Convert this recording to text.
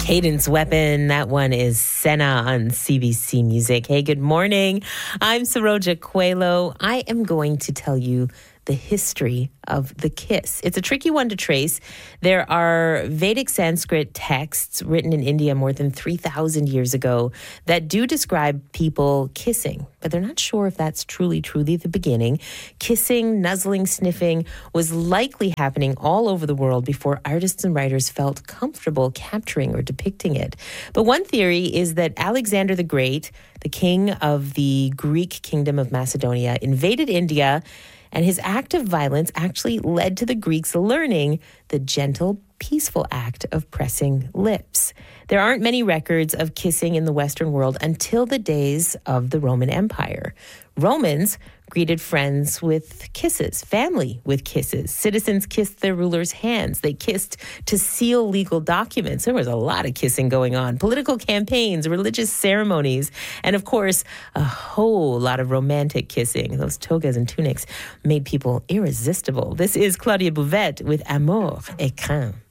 Cadence Weapon. That one is Senna on CBC Music. Hey, good morning. I'm Saroja Coelho. I am going to tell you the history of the kiss. It's a tricky one to trace. There are Vedic Sanskrit texts written in India more than 3,000 years ago that do describe people kissing, but they're not sure if that's truly the beginning. Kissing, nuzzling, sniffing was likely happening all over the world before artists and writers felt comfortable capturing or depicting it. But one theory is that Alexander the Great, the king of the Greek kingdom of Macedonia, invaded India, and his act of violence actually led to the Greeks learning the gentle, peaceful act of pressing lips. There aren't many records of kissing in the Western world until the days of the Roman Empire. Romans greeted friends with kisses, family with kisses. Citizens kissed their rulers' hands. They kissed to seal legal documents. There was a lot of kissing going on. Political campaigns, religious ceremonies, and of course, a whole lot of romantic kissing. Those togas and tunics made people irresistible. This is Claudia Bouvette with Amour et Crainte.